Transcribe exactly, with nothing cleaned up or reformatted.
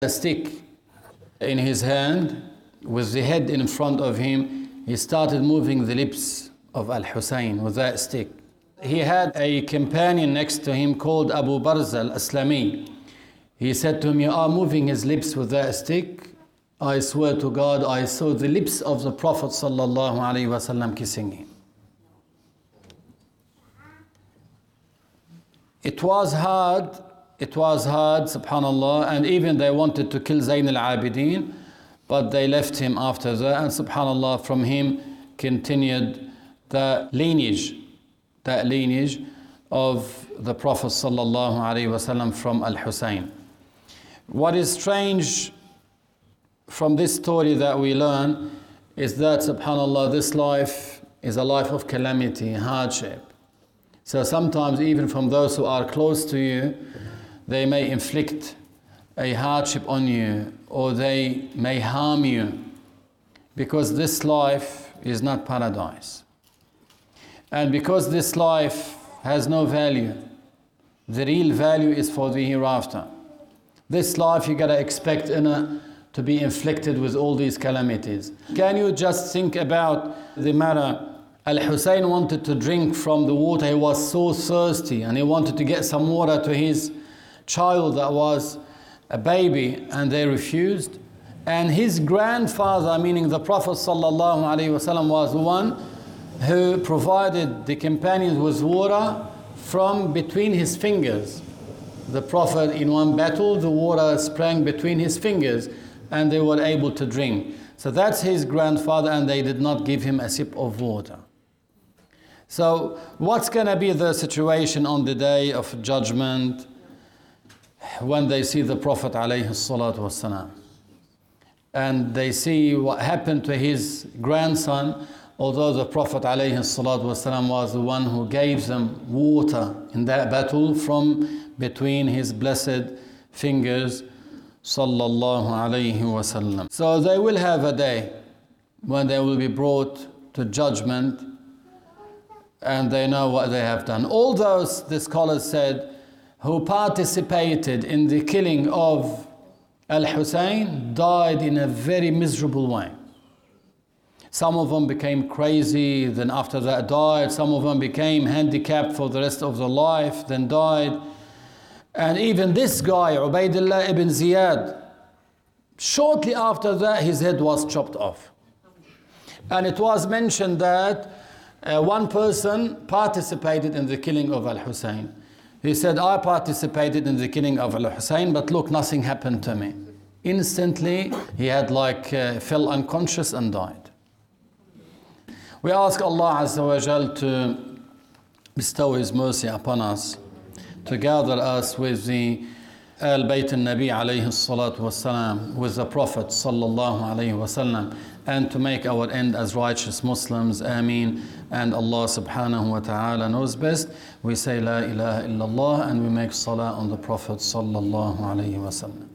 a stick in his hand with the head in front of him. He started moving the lips of Al-Hussein with that stick. He had a companion next to him called Abu Barza al-Aslami. He said to him, "You are moving his lips with that stick. I swear to God, I saw the lips of the Prophet sallallahu alaihi wasallam kissing him." It was hard, it was hard, subhanallah, and even they wanted to kill Zayn al-Abidin, but they left him after that, and subhanallah, from him continued the lineage, that lineage of the Prophet sallallahu alaihi wasallam from Al-Hussein. What is strange from this story that we learn is that, subhanallah, this life is a life of calamity, hardship. So sometimes even from those who are close to you, they may inflict a hardship on you, or they may harm you, because this life is not paradise. And because this life has no value, the real value is for the hereafter. This life you gotta expect in a, to be inflicted with all these calamities. Can you just think about the matter? Al-Hussein wanted to drink from the water. He was so thirsty and he wanted to get some water to his child that was a baby, and they refused. And his grandfather, meaning the Prophet sallallahu alaihi wasallam, was the one who provided the companions with water from between his fingers. The Prophet, in one battle, the water sprang between his fingers and they were able to drink. So that's his grandfather, and they did not give him a sip of water. So what's going to be the situation on the day of judgment when they see the Prophet alayhi salatu wasalam, and they see what happened to his grandson? Although the Prophet alayhi salatu wasalam was the one who gave them water in that battle from between his blessed fingers, sallallahu alayhi wasallam. So they will have a day when they will be brought to judgment, and they know what they have done. All those, the scholars said, who participated in the killing of Al-Hussein died in a very miserable way. Some of them became crazy, then after that died. Some of them became handicapped for the rest of their life, then died. And even this guy, Ubaidullah ibn Ziyad, shortly after that his head was chopped off. And it was mentioned that uh, one person participated in the killing of Al-Hussein. He said, "I participated in the killing of Al-Hussein, but look, nothing happened to me." Instantly, he had like uh, fell unconscious and died. We ask Allah Azza wa Jal to bestow His mercy upon us, to gather us with the Al Bayt al-Nabi alayhi salatu wasalam, with the Prophet sallallahu alayhi wasallam, and to make our end as righteous Muslims. Ameen. And Allah subhanahu wa ta'ala knows best. We say La ilaha illallah, and we make salah on the Prophet sallallahu alayhi wasallam.